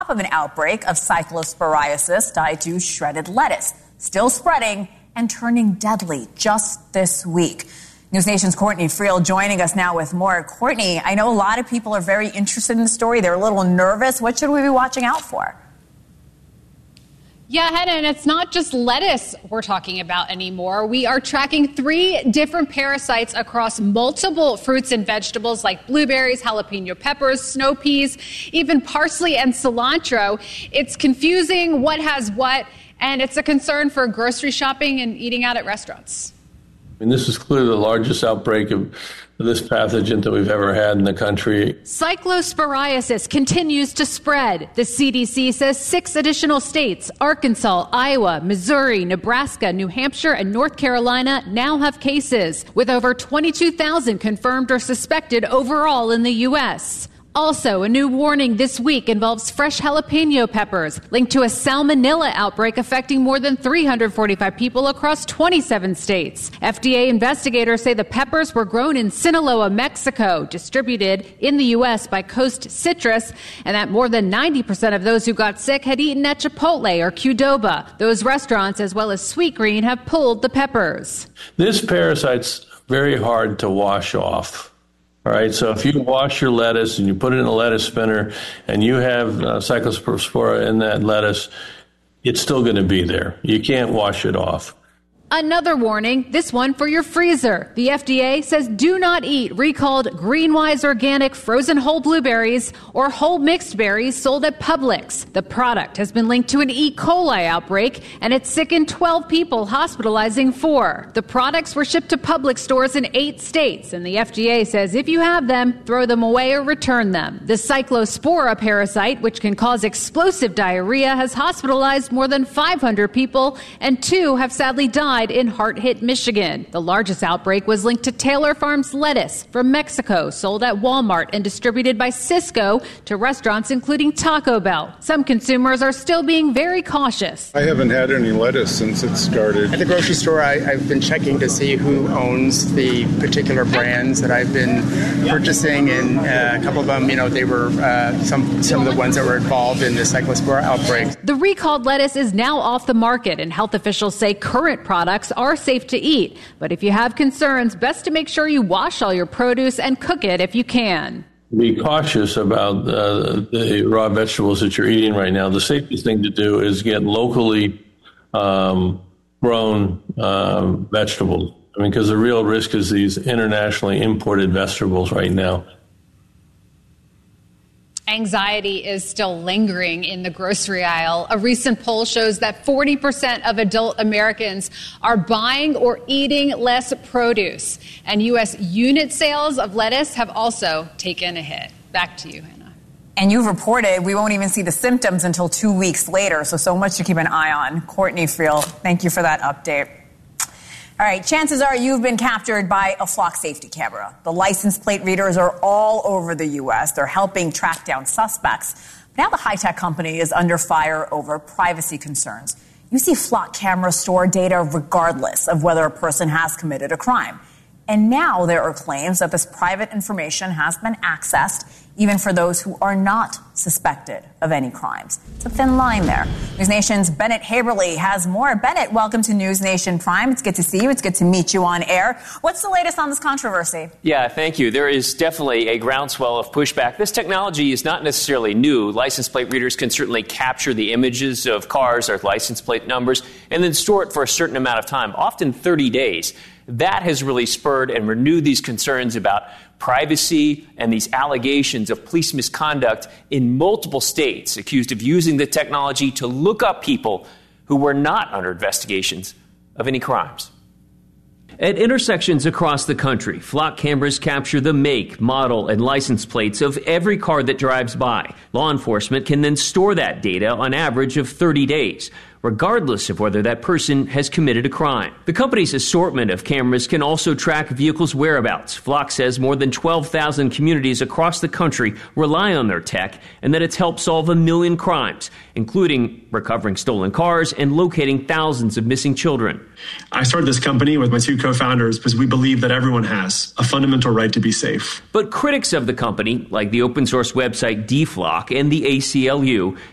of an outbreak of cyclosporiasis tied to shredded lettuce, still spreading and turning deadly just this week. News Nation's Courtney Friel joining us now with more. Courtney, I know a lot of people are very interested in the story. They're a little nervous. What should we be watching out for? Yeah, Hannah, and it's not just lettuce we're talking about anymore. We are tracking 3 different parasites across multiple fruits and vegetables like blueberries, jalapeno peppers, snow peas, even parsley and cilantro. It's confusing what has what, and it's a concern for grocery shopping and eating out at restaurants. This is clearly the largest outbreak of this pathogen that we've ever had in the country. Cyclosporiasis continues to spread. The CDC says 6 additional states, Arkansas, Iowa, Missouri, Nebraska, New Hampshire, and North Carolina, now have cases, with over 22,000 confirmed or suspected overall in the U.S. Also, a new warning this week involves fresh jalapeno peppers linked to a salmonella outbreak affecting more than 345 people across 27 states. FDA investigators say the peppers were grown in Sinaloa, Mexico, distributed in the U.S. by Coast Citrus, and that more than 90% of those who got sick had eaten at Chipotle or Qdoba. Those restaurants, as well as Sweetgreen, have pulled the peppers. This parasite's very hard to wash off. All right, so if you wash your lettuce and you put it in a lettuce spinner and you have Cyclospora in that lettuce, it's still going to be there. You can't wash it off. Another warning, this one for your freezer. The FDA says do not eat recalled Greenwise organic frozen whole blueberries or whole mixed berries sold at Publix. The product has been linked to an E. coli outbreak, and it sickened 12 people, hospitalizing 4. The products were shipped to Publix stores in 8 states, and the FDA says if you have them, throw them away or return them. The Cyclospora parasite, which can cause explosive diarrhea, has hospitalized more than 500 people, and 2 have sadly died in hard-hit Michigan. The largest outbreak was linked to Taylor Farms lettuce from Mexico, sold at Walmart and distributed by Sysco to restaurants including Taco Bell. Some consumers are still being very cautious. I haven't had any lettuce since it started. At the grocery store, I've been checking to see who owns the particular brands that I've been purchasing, and a couple of them, they were some of the ones that were involved in the Cyclospora outbreak. The recalled lettuce is now off the market, and health officials say current products are safe to eat. But if you have concerns, best to make sure you wash all your produce and cook it if you can. Be cautious about the raw vegetables that you're eating right now. The safest thing to do is get locally grown vegetables. Because the real risk is these internationally imported vegetables right now. Anxiety is still lingering in the grocery aisle. A recent poll shows that 40% of adult Americans are buying or eating less produce. And U.S. unit sales of lettuce have also taken a hit. Back to you, Hannah. And you've reported we won't even see the symptoms until 2 weeks later. So much to keep an eye on. Courtney Friel, thank you for that update. All right, chances are you've been captured by a flock safety camera. The license plate readers are all over the U.S. They're helping track down suspects. But now the high-tech company is under fire over privacy concerns. You see flock cameras store data regardless of whether a person has committed a crime. And now there are claims that this private information has been accessed even for those who are not suspected of any crimes. It's a thin line there. News Nation's Bennett Haberly has more. Bennett, welcome to News Nation Prime. It's good to see you. It's good to meet you on air. What's the latest on this controversy? Yeah, thank you. There is definitely a groundswell of pushback. This technology is not necessarily new. License plate readers can certainly capture the images of cars or license plate numbers and then store it for a certain amount of time, often 30 days. That has really spurred and renewed these concerns about privacy and these allegations of police misconduct in multiple states accused of using the technology to look up people who were not under investigations of any crimes. At intersections across the country, flock cameras capture the make, model, and license plates of every car that drives by. Law enforcement can then store that data on average of 30 days, regardless of whether that person has committed a crime. The company's assortment of cameras can also track vehicles' whereabouts. Flock says more than 12,000 communities across the country rely on their tech and that it's helped solve 1 million crimes, including recovering stolen cars and locating thousands of missing children. I started this company with my 2 co-founders because we believe that everyone has a fundamental right to be safe. But critics of the company, like the open source website DFlock and the ACLU,